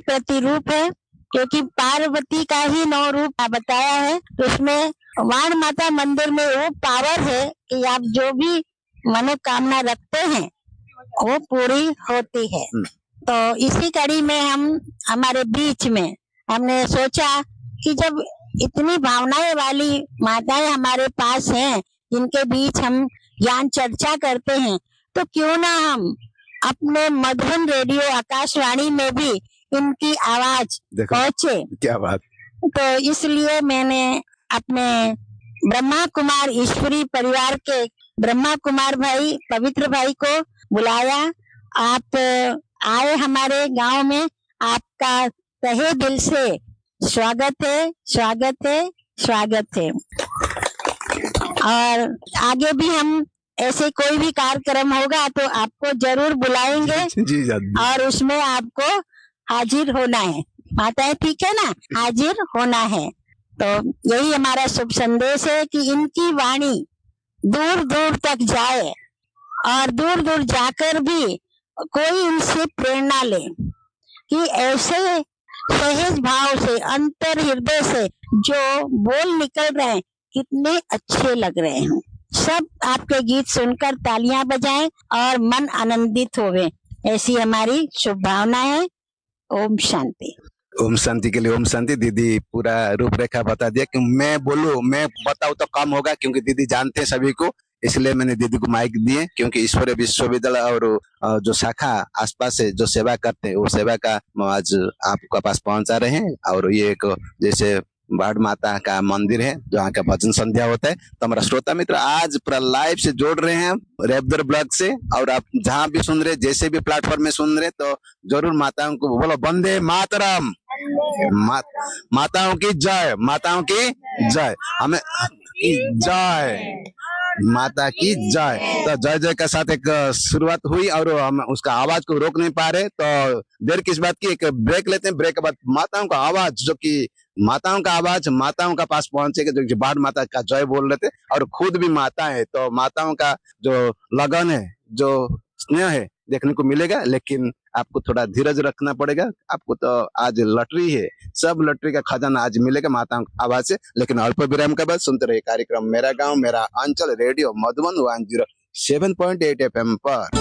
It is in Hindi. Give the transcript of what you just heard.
प्रतिरूप है, क्योंकि पार्वती का ही 9 रूप बताया है। तो उसमें वाण माता मंदिर में वो पावर है कि आप जो भी मनोकामना रखते हैं वो पूरी होती है। तो इसी कड़ी में हमारे बीच में हमने सोचा कि जब इतनी भावनाएं वाली माताएं हमारे पास हैं, जिनके बीच हम ज्ञान चर्चा करते हैं, तो क्यों ना हम अपने मधुबन रेडियो आकाशवाणी में भी इनकी आवाज पहुंचे। क्या बात। तो इसलिए मैंने अपने ब्रह्मा कुमार ईश्वरी परिवार के ब्रह्मा कुमार भाई, पवित्र भाई को बुलाया। आप आए हमारे गांव में, आपका तहे दिल से स्वागत है, स्वागत है, स्वागत है। और आगे भी हम ऐसे कोई भी कार्यक्रम होगा तो आपको जरूर बुलाएंगे जी, और उसमें आपको हाजिर होना है। माताएं ठीक है ना, हाजिर होना है। तो यही हमारा शुभ संदेश है कि इनकी वाणी दूर दूर तक जाए और दूर दूर जाकर भी कोई इनसे प्रेरणा ले कि ऐसे सहज भाव से, अंतर हृदय से जो बोल निकल रहे हैं कितने अच्छे लग रहे हैं। सब आपके गीत सुनकर तालियां बजाएं और मन आनंदित होवे, ऐसी हमारी शुभ भावना है। ओम शांति। ओम शांति के लिए ओम शांति। दीदी पूरा रूपरेखा बता दिया कि मैं बोलूं, मैं बताऊं तो कम होगा, क्योंकि दीदी जानते हैं सभी को, इसलिए मैंने दीदी को माइक दिए। क्योंकि ईश्वरीय विश्वविद्यालय और जो शाखा आसपास से जो सेवा करते हैं, वो सेवा का आज आपके पास पहुंचा रहे हैं। और ये एक जैसे बाढ़ माता का मंदिर है जहाँ का भजन संध्या होता है। तो हमारा श्रोता मित्र आज पूरा लाइव से जोड़ रहे हैं रेबदर ब्लॉग से, और आप जहाँ भी सुन रहे, जैसे भी प्लेटफॉर्म में सुन रहे, तो जरूर माताओं को बोलो वंदे मातरम। माताओं की जय, माताओं की जय, हमें की जय, माता की जय। तो जय जय के साथ एक शुरुआत हुई और हम उसका आवाज को रोक नहीं पा रहे, तो देर किस बात की, एक ब्रेक लेते हैं। ब्रेक के बाद माताओं का आवाज, जो कि माताओं का आवाज माताओं का पास पहुंचेगा, जो बाढ़ माता का जय बोल रहे थे, और खुद भी माता है, तो माताओं का जो लगन है, जो स्नेह है, देखने को मिलेगा। लेकिन आपको थोड़ा धीरज रखना पड़ेगा। आपको तो आज लॉटरी है, सब लॉटरी का खजाना आज मिलेगा माताओं की आवाज से। लेकिन अल्प विराम के बाद सुनते रहिए कार्यक्रम मेरा गांव मेरा अंचल, रेडियो मधुबन 107.8 FM पर।